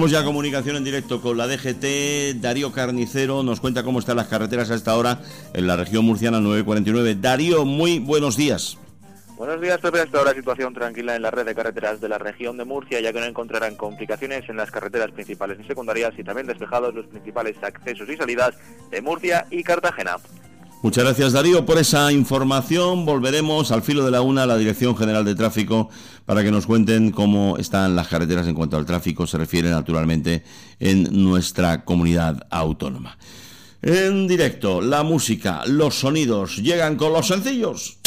Tenemos ya comunicación en directo con la DGT. Darío Carnicero nos cuenta cómo están las carreteras a esta hora en la región murciana 949. Darío, muy buenos días. Buenos días, Pepe. Hasta ahora situación tranquila en la red de carreteras de la región de Murcia, ya que no encontrarán complicaciones en las carreteras principales y secundarias, y también despejados los principales accesos y salidas de Murcia y Cartagena. Muchas gracias, Darío, por esa información. Volveremos al filo de la una a la Dirección General de Tráfico para que nos cuenten cómo están las carreteras en cuanto al tráfico se refiere, naturalmente, en nuestra comunidad autónoma. En directo, la música, los sonidos llegan con los sencillos.